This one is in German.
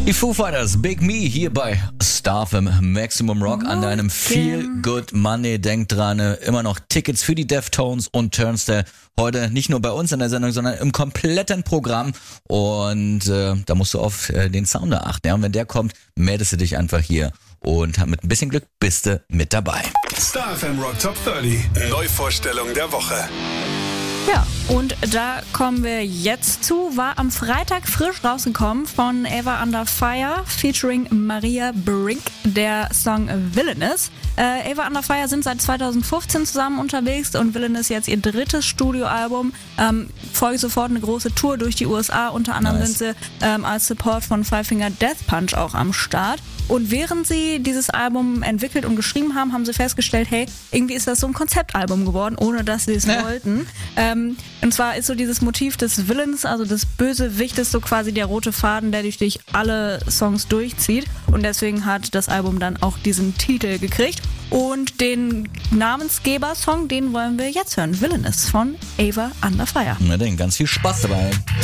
Die Foo Fighters, Big Me, hier bei Star FM Maximum Rock an deinem Feel Good Monday. Denkt dran, immer noch Tickets für die Deftones und Turnstile. Heute nicht nur bei uns in der Sendung, sondern im kompletten Programm. Und da musst du auf den Sounder achten. Ja? Und wenn der kommt, meldest du dich einfach hier. Und mit ein bisschen Glück bist du mit dabei. Star FM Rock Top 30. Neuvorstellung der Woche. Ja, und da kommen wir jetzt zu. War am Freitag frisch rausgekommen von Ava Under Fire featuring Maria Brink, der Song Villainous. Ava Under Fire sind seit 2015 zusammen unterwegs und Villainous jetzt ihr drittes Studioalbum. Folgt sofort eine große Tour durch die USA. Unter anderem sind sie als Support von Five Finger Death Punch auch am Start. Und während sie dieses Album entwickelt und geschrieben haben, haben sie festgestellt, hey, irgendwie ist das so ein Konzeptalbum geworden, ohne dass sie es wollten. Und zwar ist so dieses Motiv des Villains, also des Bösewichtes, so quasi der rote Faden, der durch alle Songs durchzieht. Und deswegen hat das Album dann auch diesen Titel gekriegt. Und den Namensgeber-Song, den wollen wir jetzt hören. Villainous von Ava Under Fire. Na dann, ganz viel Spaß dabei.